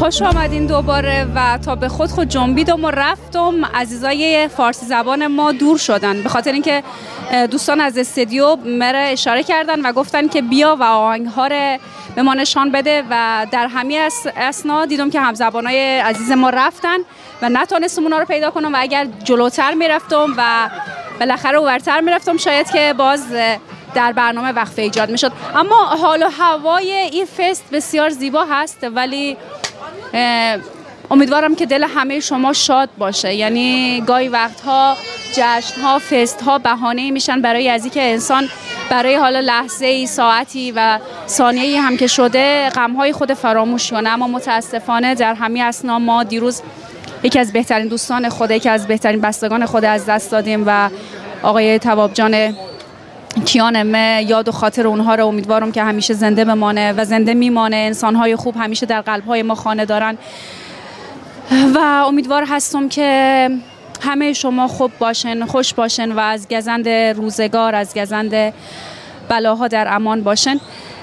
خوش آمدین دوباره و تا به خود جنبیدم و رفتم. عزیزای فارسی زبان ما دور شدن به خاطر اینکه دوستان از استودیو مرا اشاره کردن و گفتن که بیا و آهنگ‌ها رو به ما نشان بده و در همین اسنا دیدم که همزبانای عزیز ما رفتن و نتونستم اونا رو پیدا کنم و اگر جلوتر میرفتم و بالاخره اورتر میرفتم شاید که باز در برنامه وقفه ایجاد میشد. اما حال و هوای این فست بسیار زیبا هست، ولی امیدوارم که دل همه شما شاد باشه. یعنی گاهی وقتها جشن‌ها، فست‌ها بهانه‌ای میشن برای از اینکه انسان برای حالا لحظه‌ای، ساعتی و ثانیه‌ای هم که شده غم‌های خود فراموش کنه. اما متاسفانه در همین اسنا ما دیروز یکی از بهترین دوستان خود، یکی از بهترین بستگان خود از دست دادیم و آقای تواب جان کیانمه یاد و خاطر اونها رو امیدوارم که همیشه زنده بمانه و زنده میمانه. انسان‌های خوب همیشه در قلب‌های ما خانه دارن و امیدوار هستم که همه شما خوب باشن، خوش باشن و از گزند روزگار، از گزند بلاها در امان باشن.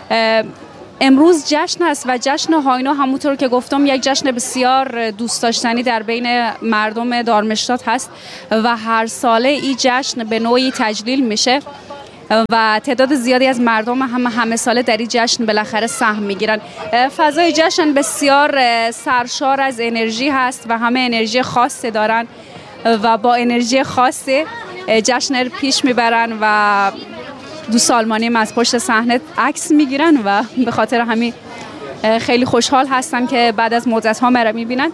امروز جشن است و جشن هاینا همونطور که گفتم یک جشن بسیار دوست داشتنی در بین مردم دارمشتات هست و هر ساله این جشن به نوعی تجلیل میشه و تعداد زیادی از مردم همه ساله در این جشن بالاخره سهم میگیرن. فضای جشن بسیار سرشار از انرژی هست و همه انرژی خاصی دارن و با انرژی خاصی جشن رو پیش میبرن و دوست آلمانی از پشت صحنه عکس میگیرن و به خاطر همین خیلی خوشحال هستم که بعد از مدت ها مرا میبینن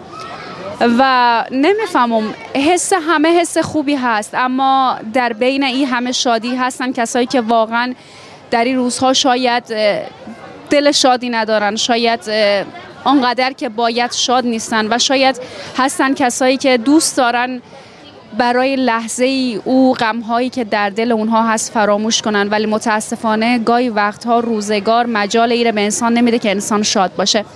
و نمیفهمم، همه حس خوبی هست، اما در بین این همه شادی هستن کسایی که واقعا در این روزها شاید دل شادی ندارن، شاید آنقدر که باید شاد نیستن و شاید هستن کسایی که دوست دارن برای لحظه ای او غم‌هایی که در دل اونها هست فراموش کنن، ولی متاسفانه گاهی وقتها روزگار مجال ایره به انسان نمیده که انسان شاد باشه.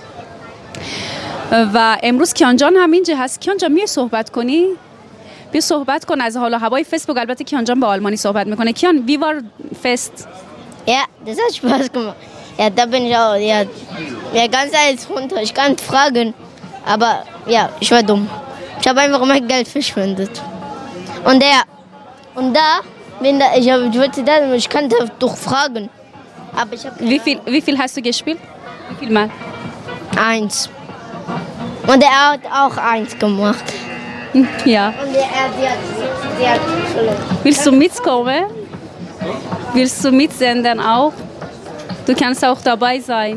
و امروز کیان جان هم اینجا هست. کیان جان میای صحبت کنی؟ بیا صحبت کن از حال و هوای فست. البته کیان جان به آلمانی صحبت میکنه. کیان wie war Fest? Ja, das hat Spaß gemacht. Ja, da bin ich auch. Ja, ganz alles runter. Ich kann fragen, aber ja, ich war dumm. Ich habe einfach mein Geld verschwendet. Und da, ich wollte da, ich kann doch fragen. Aber ich habe wie viel hast du gespielt? Wie viel Mal? 1. Und er hat auch 1 gemacht. Ja. Und die hat verloren. Willst du mitkommen? Willst du mitsenden auch? Du kannst auch dabei sein.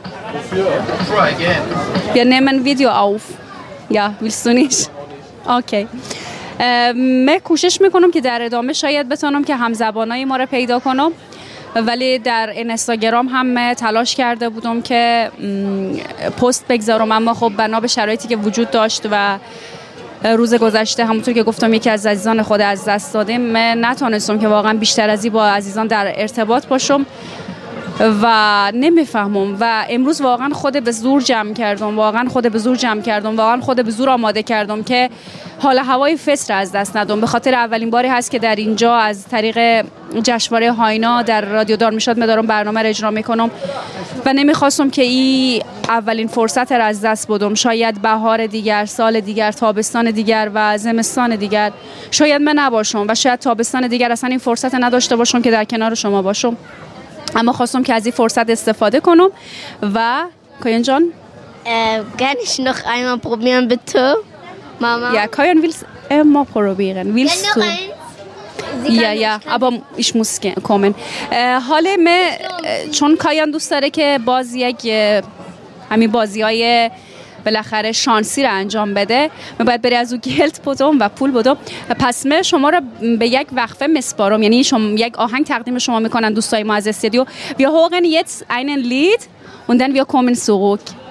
Wir nehmen Video auf. Ja, willst du nicht? Okay. من کوشش میکنم که در ادامه شاید بتونم که همزبانای ما رو پیدا کنم، ولی در اینستاگرام هم تلاش کرده بودم که پست بگذارم، اما خب بنا به شرایطی که وجود داشت و روز گذشته همونطور که گفتم یکی از عزیزان خود از دست دادیم، من نتونستم که واقعا بیشتر از این با عزیزان در ارتباط باشم و نمیفهمم و امروز واقعا خود به زور جمع کردم، واقعا خود به زور آماده کردم که حال هوای فست را از دست ندم. به خاطر اولین باری هست که در اینجا از طریق جشنواره هاینا در رادیو دارمشتات دارم برنامه را اجرا میکنم و نمیخواستم که این اولین فرصت را از دست بدم. شاید بهار دیگر، سال دیگر، تابستان دیگر و زمستان دیگر شاید من نباشم و شاید تابستان دیگر اصلا این فرصت نداشته باشم که در کنار شما باشم، اما خواستم که از این فرصت استفاده کنم. و کایان جان kann ich noch einmal probieren bitte? Mama? Ja, Kajan willst immer probieren. Willst du? Ja, aber ich muss kommen. حالا چون کایان دوست داره که باز یک همین بازی‌های بالاخره شانسی رو انجام بده، من باید بری از او گلد بدم و پول بدم. پس من شما رو به یک وقفه مسپارم، یعنی یک آهنگ تقدیم شما میکنن دوستای ما از استودیو. Wir hören jetzt einen Lied und dann wir kommen zurück.